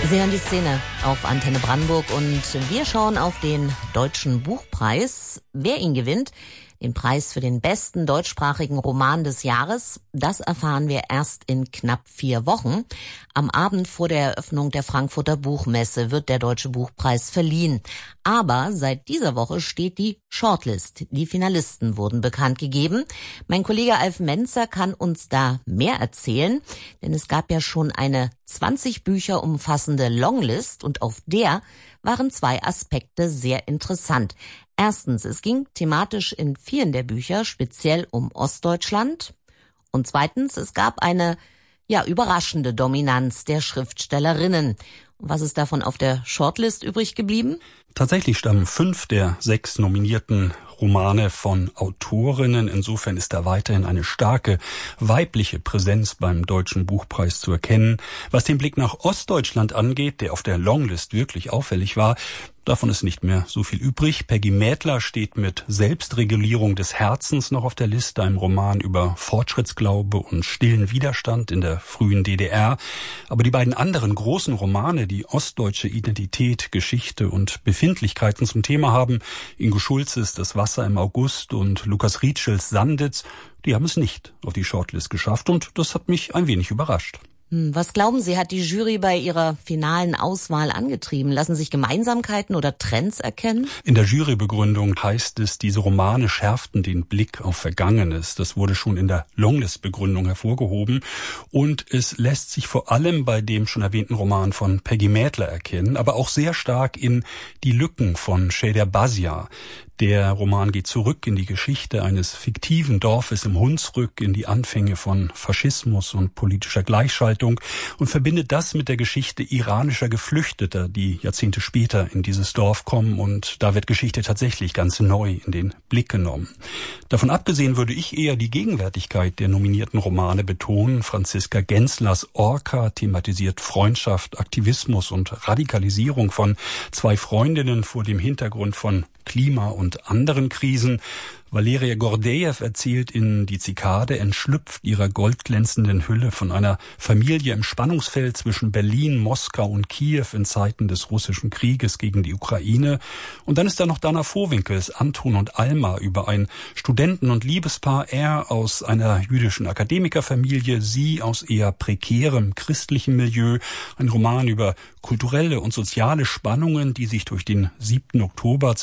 Sie hören die Szene auf Antenne Brandenburg und wir schauen auf den Deutschen Buchpreis. Wer ihn gewinnt, den Preis für den besten deutschsprachigen Roman des Jahres, das erfahren wir erst in knapp 4 Wochen. Am Abend vor der Eröffnung der Frankfurter Buchmesse wird der Deutsche Buchpreis verliehen. Aber seit dieser Woche steht die Shortlist. Die Finalisten wurden bekannt gegeben. Mein Kollege Alf Menzer kann uns da mehr erzählen, denn es gab ja schon eine 20 Bücher umfassende Longlist und auf der waren 2 Aspekte sehr interessant. Erstens, es ging thematisch in 4 der Bücher speziell um Ostdeutschland. Und zweitens, es gab eine überraschende Dominanz der Schriftstellerinnen. Und was ist davon auf der Shortlist übrig geblieben? Tatsächlich stammen 5 der 6 nominierten Romane von Autorinnen. Insofern ist da weiterhin eine starke weibliche Präsenz beim Deutschen Buchpreis zu erkennen. Was den Blick nach Ostdeutschland angeht, der auf der Longlist wirklich auffällig war, davon ist nicht mehr so viel übrig. Peggy Mädler steht mit Selbstregulierung des Herzens noch auf der Liste, einem Roman über Fortschrittsglaube und stillen Widerstand in der frühen DDR. Aber die beiden anderen großen Romane, die ostdeutsche Identität, Geschichte und Befindlichkeiten zum Thema haben, Ingo Schulzes Das Wasser im August und Lukas Rietschels Sanditz, die haben es nicht auf die Shortlist geschafft und das hat mich ein wenig überrascht. Was glauben Sie, hat die Jury bei ihrer finalen Auswahl angetrieben? Lassen sich Gemeinsamkeiten oder Trends erkennen? In der Jurybegründung heißt es, diese Romane schärften den Blick auf Vergangenes. Das wurde schon in der Longlist-Begründung hervorgehoben. Und es lässt sich vor allem bei dem schon erwähnten Roman von Peggy Mädler erkennen, aber auch sehr stark in Die Lücken von Şeder Bazya. Der Roman geht zurück in die Geschichte eines fiktiven Dorfes im Hunsrück, in die Anfänge von Faschismus und politischer Gleichschaltung und verbindet das mit der Geschichte iranischer Geflüchteter, die Jahrzehnte später in dieses Dorf kommen, und da wird Geschichte tatsächlich ganz neu in den Blick genommen. Davon abgesehen würde ich eher die Gegenwärtigkeit der nominierten Romane betonen. Franziska Genslers Orca thematisiert Freundschaft, Aktivismus und Radikalisierung von 2 Freundinnen vor dem Hintergrund von Klima- und anderen Krisen. Valeria Gordejew erzählt in Die Zikade, entschlüpft ihrer goldglänzenden Hülle von einer Familie im Spannungsfeld zwischen Berlin, Moskau und Kiew in Zeiten des russischen Krieges gegen die Ukraine. Und dann ist da noch Dana Vohwinkels Anton und Alma über ein Studenten- und Liebespaar, er aus einer jüdischen Akademikerfamilie, sie aus eher prekärem christlichen Milieu. Ein Roman über kulturelle und soziale Spannungen, die sich durch den 7. Oktober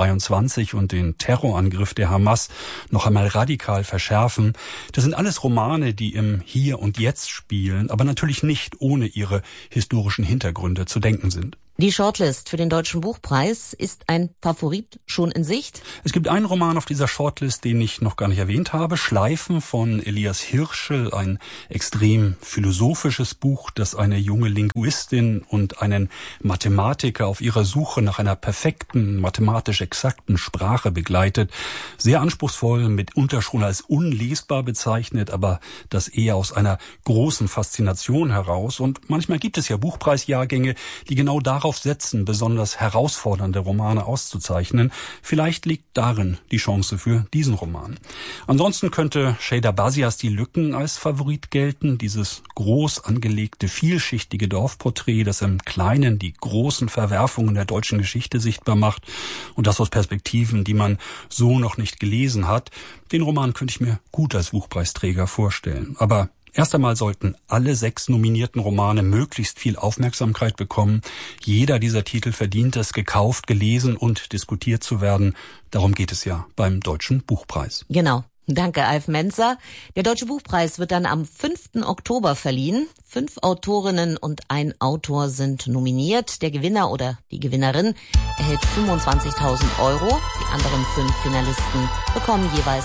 2023 und den Terrorangriff der Hamas noch einmal radikal verschärfen. Das sind alles Romane, die im Hier und Jetzt spielen, aber natürlich nicht ohne ihre historischen Hintergründe zu denken sind. Die Shortlist für den Deutschen Buchpreis, ist ein Favorit schon in Sicht? Es gibt einen Roman auf dieser Shortlist, den ich noch gar nicht erwähnt habe. Schleifen von Elias Hirschel, ein extrem philosophisches Buch, das eine junge Linguistin und einen Mathematiker auf ihrer Suche nach einer perfekten, mathematisch exakten Sprache begleitet. Sehr anspruchsvoll, mitunter schon als unlesbar bezeichnet, aber das eher aus einer großen Faszination heraus. Und manchmal gibt es ja Buchpreisjahrgänge, die genau darauf setzen, besonders herausfordernde Romane auszuzeichnen. Vielleicht liegt darin die Chance für diesen Roman. Ansonsten könnte Şeder Bazyas Die Lücken als Favorit gelten. Dieses groß angelegte, vielschichtige Dorfporträt, das im Kleinen die großen Verwerfungen der deutschen Geschichte sichtbar macht und das aus Perspektiven, die man so noch nicht gelesen hat. Den Roman könnte ich mir gut als Buchpreisträger vorstellen. Aber erst einmal sollten alle 6 nominierten Romane möglichst viel Aufmerksamkeit bekommen. Jeder dieser Titel verdient es, gekauft, gelesen und diskutiert zu werden. Darum geht es ja beim Deutschen Buchpreis. Genau. Danke, Alf Menzer. Der Deutsche Buchpreis wird dann am 5. Oktober verliehen. 5 Autorinnen und ein Autor sind nominiert. Der Gewinner oder die Gewinnerin erhält 25.000 €. Die anderen 5 Finalisten bekommen jeweils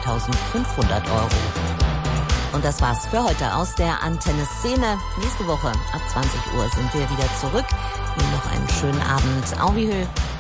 2.500 €. Und das war's für heute aus der Antenne Szene. Nächste Woche ab 20 Uhr sind wir wieder zurück. Ihnen noch einen schönen Abend. Auf Wiederhören.